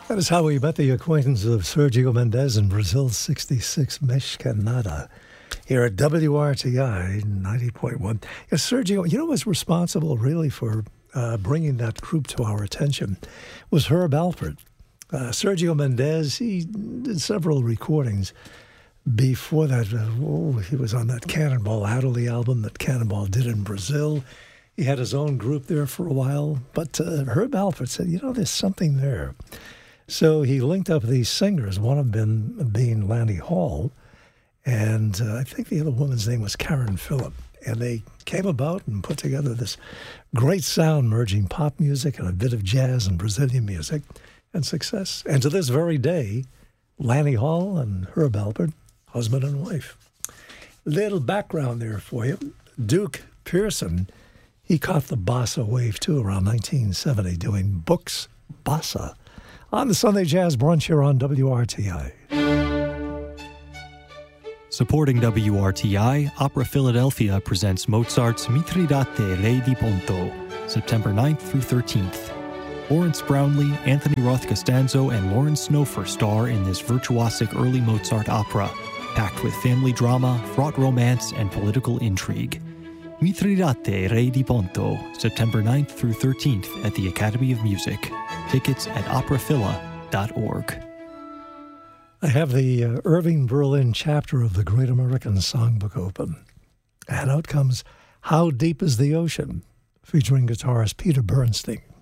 That is how we met the acquaintance of Sergio Mendes in Brazil's 66 Mexcanada here at WRTI 90.1. Yes, Sergio, you know what's responsible really for bringing that group to our attention was Herb Alpert. Sergio Mendes, he did several recordings before that. He was on that Cannonball Adderley album that Cannonball did in Brazil. He had his own group there for a while, but Herb Alpert said, you know, there's something there. So he linked up these singers, one of them being Lanny Hall, and I think the other woman's name was Karen Phillip. And they came about and put together this great sound merging pop music and a bit of jazz and Brazilian music, and success. And to this very day, Lanny Hall and Herb Alpert, husband and wife. Little background there for you. Duke Pearson, he caught the bossa wave too around 1970 doing Books Bossa on the Sunday Jazz Brunch here on WRTI. Supporting WRTI, Opera Philadelphia presents Mozart's Mithridate, Re di Ponto, September 9th through 13th. Lawrence Brownlee, Anthony Roth Costanzo, and Lauren Snofer star in this virtuosic early Mozart opera, packed with family drama, fraught romance, and political intrigue. Mithridate, Re di Ponto, September 9th through 13th at the Academy of Music. Tickets at operaphila.org. I have the Irving Berlin chapter of the Great American Songbook open. And out comes How Deep is the Ocean, featuring guitarist Peter Bernstein.